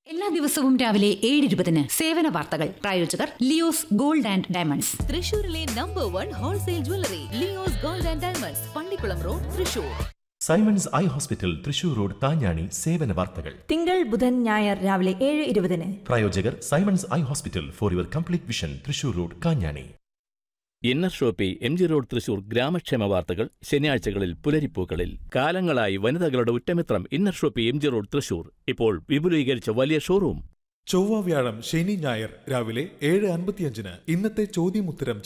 എല്ലാ ദിവസവും രാവിലെ 7:20 സേവന വാർത്തകൾ. പ്രായോജകർ ലിയോസ് ഗോൾഡ് ആൻഡ് ഡയമണ്ട്സ്. തൃശൂരിലെ #1 wholesale jewellery Leo's gold and diamonds, Pallikkulam road, Thrissur. Symons eye hospital Thrissur road താഞ്ഞാണി സേവന വാർത്തകൾ. തിങ്കൾ, ബുധൻ, ഞായർ രാവിലെ 7:20. പ്രായോജകർ Symons eye hospital for your complete vision, Thrissur road Kanjani. Inner Shopee MG road Thrissur. ഗ്രാമക്ഷേമ വാർത്തകൾ ശനിയാഴ്ചകളിൽ പുലരിപ്പൂക്കളിൽ. കാലങ്ങളായി വനിതകളുടെ ഉറ്റമിത്രം inner Shopee MG road Thrissur. ഇപ്പോൾ വിപുലീകരിച്ച വലിയ ഷോറൂം. ചൊവ്വ, വ്യാഴം, ശനി, ഞായർ രാവിലെ 7:55 ഇന്നത്തെ ചോദ്യമുത്തരം